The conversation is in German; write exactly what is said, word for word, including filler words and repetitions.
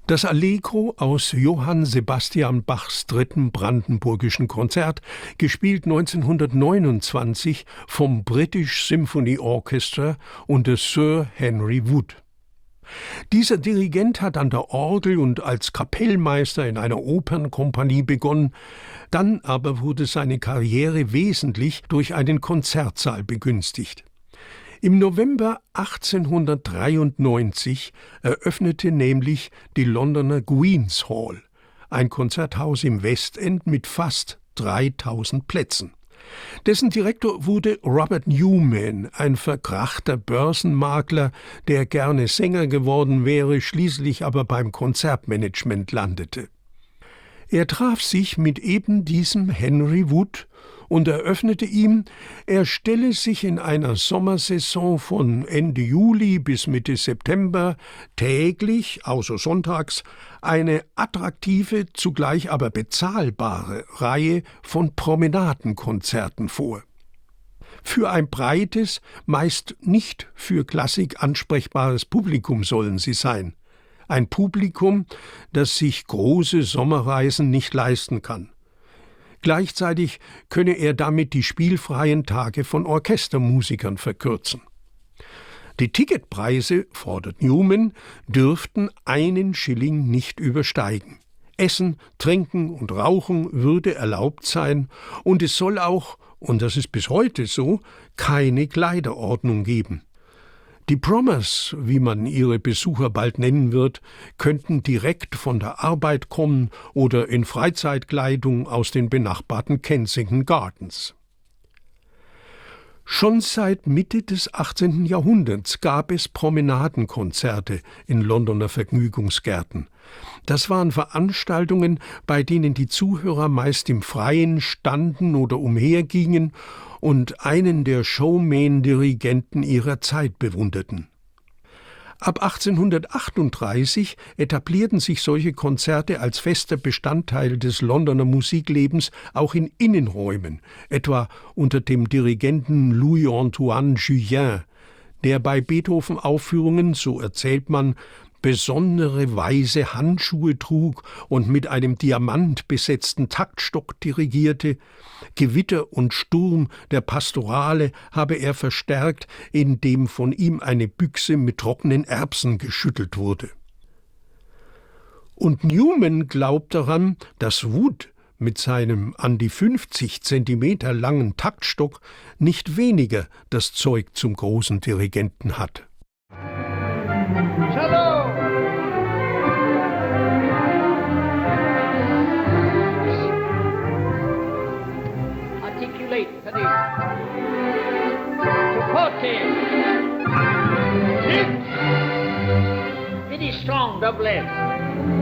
Das Allegro aus Johann Sebastian Bachs dritten brandenburgischen Konzert, gespielt neunzehnhundertneunundzwanzig vom British Symphony Orchestra unter Sir Henry Wood. Dieser Dirigent hat an der Orgel und als Kapellmeister in einer Opernkompanie begonnen, dann aber wurde seine Karriere wesentlich durch einen Konzertsaal begünstigt. Im November achtzehnhundertdreiundneunzig eröffnete nämlich die Londoner Queen's Hall, ein Konzerthaus im Westend mit fast dreitausend Plätzen. Dessen Direktor wurde Robert Newman, ein verkrachter Börsenmakler, der gerne Sänger geworden wäre, schließlich aber beim Konzertmanagement landete. Er traf sich mit eben diesem Henry Wood und eröffnete ihm, er stelle sich in einer Sommersaison von Ende Juli bis Mitte September täglich, außer sonntags, eine attraktive, zugleich aber bezahlbare Reihe von Promenadenkonzerten vor. Für ein breites, meist nicht für Klassik ansprechbares Publikum sollen sie sein. Ein Publikum, das sich große Sommerreisen nicht leisten kann. Gleichzeitig könne er damit die spielfreien Tage von Orchestermusikern verkürzen. Die Ticketpreise, fordert Newman, dürften einen Schilling nicht übersteigen. Essen, Trinken und Rauchen würde erlaubt sein und es soll auch, und das ist bis heute so, keine Kleiderordnung geben. Die Prommers, wie man ihre Besucher bald nennen wird, könnten direkt von der Arbeit kommen oder in Freizeitkleidung aus den benachbarten Kensington Gardens. Schon seit Mitte des achtzehnten Jahrhunderts gab es Promenadenkonzerte in Londoner Vergnügungsgärten. Das waren Veranstaltungen, bei denen die Zuhörer meist im Freien standen oder umhergingen und einen der Showman-Dirigenten ihrer Zeit bewunderten. Ab achtzehnhundertachtunddreißig etablierten sich solche Konzerte als fester Bestandteil des Londoner Musiklebens auch in Innenräumen, etwa unter dem Dirigenten Louis-Antoine Jullien, der bei Beethoven-Aufführungen, so erzählt man, besondere weiße Handschuhe trug und mit einem Diamant besetzten Taktstock dirigierte. Gewitter und Sturm der Pastorale habe er verstärkt, indem von ihm eine Büchse mit trockenen Erbsen geschüttelt wurde. Und Newman glaubt daran, dass Wood mit seinem an die fünfzig Zentimeter langen Taktstock nicht weniger das Zeug zum großen Dirigenten hat. Shalom! Articulate, Paddy. Forte. Very strong double F.